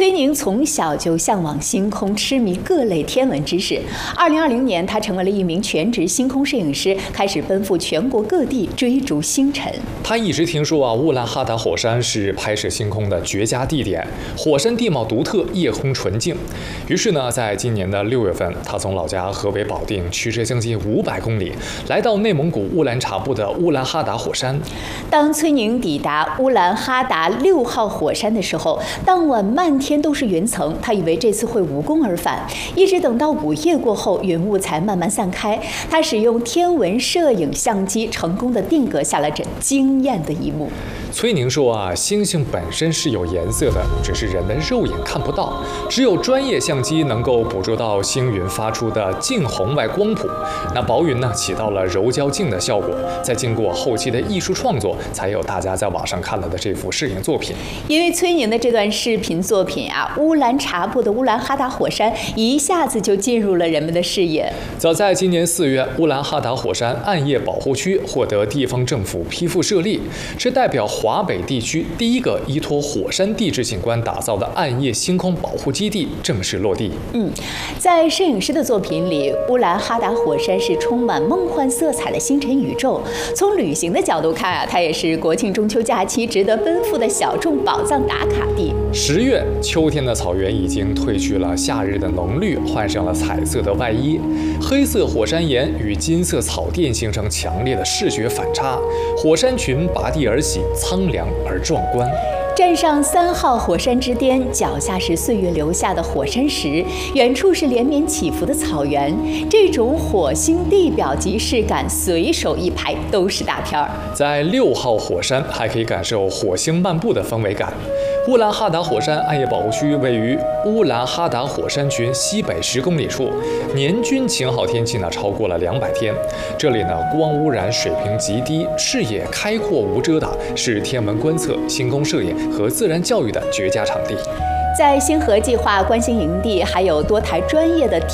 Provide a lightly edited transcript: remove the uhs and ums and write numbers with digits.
崔宁从小就向往星空，痴迷各类天文知识。2020年，他成为了一名全职星空摄影师，开始奔赴全国各地追逐星辰。 他一直听说乌兰哈达火山是拍摄星空的绝佳地点，火山地貌独特，夜空纯净。于是呢，在今年的6月份，他从老家河北保定驱车将近500公里，来到内蒙古乌兰察布的乌兰哈达火山。 当崔宁抵达乌兰哈达6号火山的时候，当晚漫天都是云层，他以为这次会无功而返，一直等到午夜过后，云雾才慢慢散开。他使用天文摄影相机，成功的定格下了这惊艳的一幕。 崔宁说星星本身是有颜色的，只是人的肉眼看不到，只有专业相机能够捕捉到星云发出的近红外光谱。那薄云呢，起到了柔焦镜的效果，再经过后期的艺术创作，才有大家在网上看到的这幅摄影作品。 因为崔宁的这段视频作品乌兰察布的乌兰哈达火山一下子就进入了人们的视野。 早在今年4月，乌兰哈达火山暗夜保护区获得地方政府批复设立，这代表华北地区第一个依托火山地质景观打造的暗夜星空保护基地正式落地。 在摄影师的作品里，乌兰哈达火山是充满梦幻色彩的星辰宇宙。从旅行的角度看它也是国庆中秋假期值得奔赴的小众宝藏打卡地。 10月，秋天的草原已经褪去了夏日的浓绿，换上了彩色的外衣。黑色火山岩与金色草甸形成强烈的视觉反差，火山群拔地而起，苍凉而壮观。 站上3号火山之巅，脚下是岁月留下的火山石，远处是连绵起伏的草原。这种火星地表即视感，随手一拍都是大片儿。 在6号火山还可以感受火星漫步的氛围感。乌兰哈达火山暗夜保护区位于乌兰哈达火山群西北10公里处，年均晴好天气呢超过了200天。这里呢光污染水平极低，视野开阔无遮挡，是天文观测、星空摄影和自然教育的绝佳场地。 在星河计划观星营地，还有多台专业的